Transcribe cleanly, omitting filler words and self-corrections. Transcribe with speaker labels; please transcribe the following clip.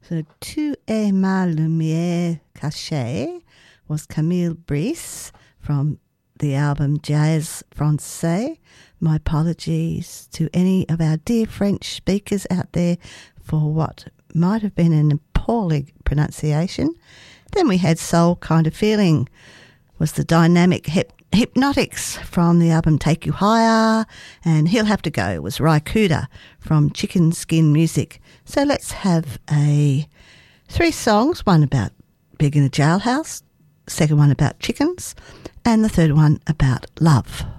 Speaker 1: So, Tu es ma lumière cachée was Camille Brice from the album Jazz Francais. My apologies to any of our dear French speakers out there for what might have been an appalling pronunciation. Then we had Soul Kind of Feeling was the dynamic Hypnotics from the album Take You Higher, and He'll Have to Go was Ry Cooder from Chicken Skin Music. So let's have 3 songs, one about being in a jailhouse, second one about chickens, and the third one about love.